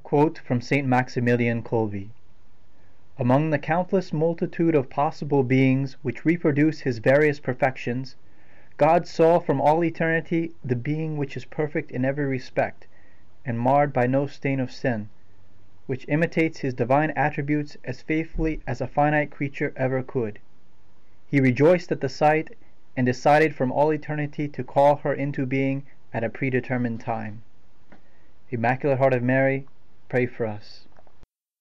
Quote from St. Maximilian Kolbe: "Among the countless multitude of possible beings which reproduce his various perfections, God saw from all eternity the being which is perfect in every respect, and marred by no stain of sin, which imitates his divine attributes as faithfully as a finite creature ever could. He rejoiced at the sight, and decided from all eternity to call her into being at a predetermined time. Immaculate Heart of Mary, pray for us."